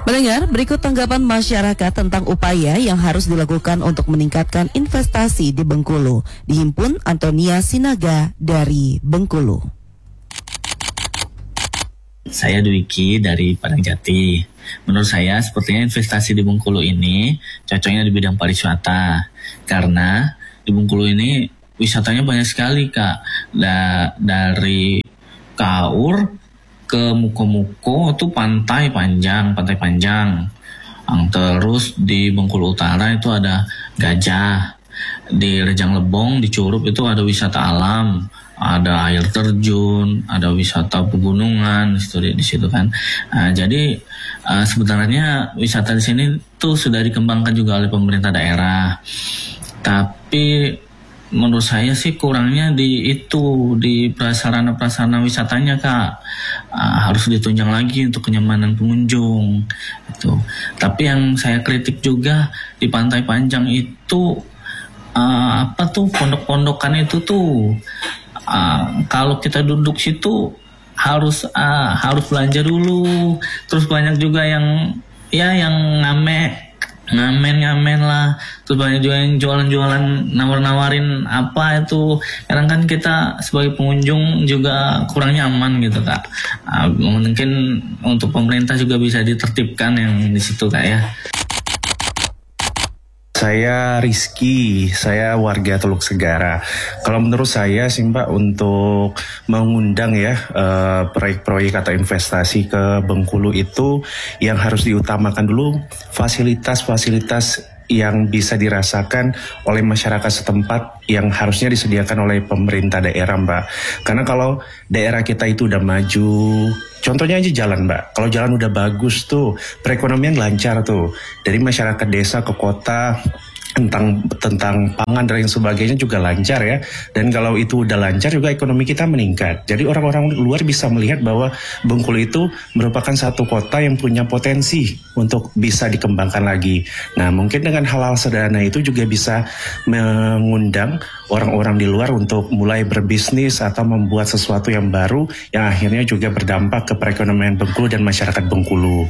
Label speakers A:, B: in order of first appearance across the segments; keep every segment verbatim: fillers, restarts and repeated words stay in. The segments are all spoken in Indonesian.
A: Pendengar, berikut tanggapan masyarakat tentang upaya yang harus dilakukan untuk meningkatkan investasi di Bengkulu. Dihimpun Antonia Sinaga dari Bengkulu.
B: Saya Dwiki dari Padang Jati. Menurut saya sepertinya investasi di Bengkulu ini cocoknya di bidang pariwisata. Karena di Bengkulu ini wisatanya banyak sekali, Kak. Da- dari Kaur ke Muko-Muko itu pantai panjang, pantai panjang. Terus di Bengkulu Utara itu ada Gajah. Di Rejang Lebong, di Curup itu ada wisata alam, ada air terjun, ada wisata pegunungan di situ, di situ kan. Nah, jadi uh, sebenarnya wisata di sini tuh sudah dikembangkan juga oleh pemerintah daerah. Tapi menurut saya sih kurangnya di itu, di prasarana-prasarana wisatanya, Kak. Uh, harus ditunjang lagi untuk kenyamanan pengunjung itu. Tapi yang saya kritik juga di Pantai Panjang itu uh, apa tuh pondok-pondokan itu tuh uh, kalau kita duduk situ harus uh, harus belanja dulu. Terus banyak juga yang ya yang ngame ngamen-ngamen lah, terus banyak juga yang jualan-jualan nawar-nawarin apa itu. Kadang kan kita sebagai pengunjung juga kurang nyaman gitu, Kak. Uh, mungkin untuk pemerintah juga bisa ditertibkan yang di situ, Kak, ya.
C: Saya Rizky, saya warga Teluk Segara. Kalau menurut saya sih Mbak, untuk mengundang ya uh, proyek-proyek atau investasi ke Bengkulu itu yang harus diutamakan dulu fasilitas-fasilitas yang bisa dirasakan oleh masyarakat setempat yang harusnya disediakan oleh pemerintah daerah, Mbak. Karena kalau daerah kita itu udah maju, contohnya aja jalan, Mbak. Kalau jalan udah bagus tuh, perekonomian lancar tuh. Dari masyarakat desa ke kota, tentang tentang pangan dan lain sebagainya juga lancar ya. Dan kalau itu udah lancar juga ekonomi kita meningkat. Jadi orang-orang luar bisa melihat bahwa Bengkulu itu merupakan satu kota yang punya potensi untuk bisa dikembangkan lagi. Nah, mungkin dengan hal-hal sederhana itu juga bisa mengundang orang-orang di luar untuk mulai berbisnis atau membuat sesuatu yang baru yang akhirnya juga berdampak ke perekonomian Bengkulu dan masyarakat Bengkulu.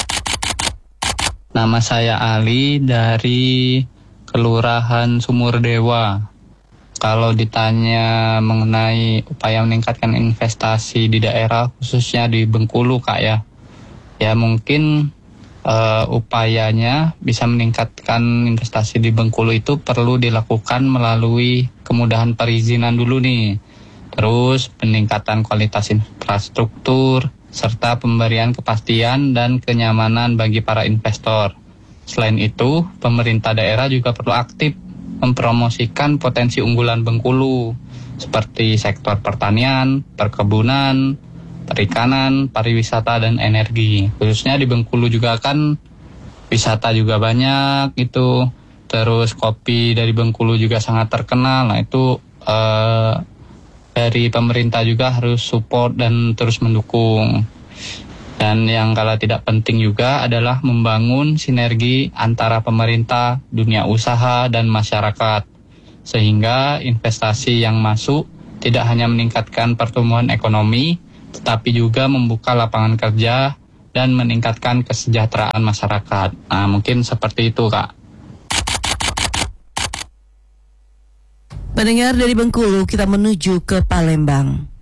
D: Nama saya Ali dari Kelurahan Sumurdewa. Kalau ditanya mengenai upaya meningkatkan investasi di daerah, khususnya di Bengkulu, Kak, ya, ya mungkin uh, upayanya bisa meningkatkan investasi di Bengkulu itu perlu dilakukan melalui kemudahan perizinan dulu nih, terus peningkatan kualitas infrastruktur, serta pemberian kepastian dan kenyamanan bagi para investor. Selain itu, pemerintah daerah juga perlu aktif mempromosikan potensi unggulan Bengkulu, seperti sektor pertanian, perkebunan, perikanan, pariwisata, dan energi. Khususnya di Bengkulu juga kan wisata juga banyak gitu. Terus kopi dari Bengkulu juga sangat terkenal. Nah itu eh, dari pemerintah juga harus support dan terus mendukung. Dan yang kalah tidak penting juga adalah membangun sinergi antara pemerintah, dunia usaha, dan masyarakat. Sehingga investasi yang masuk tidak hanya meningkatkan pertumbuhan ekonomi, tetapi juga membuka lapangan kerja dan meningkatkan kesejahteraan masyarakat. Nah, mungkin seperti itu, Kak.
A: Pendengar dari Bengkulu, kita menuju ke Palembang.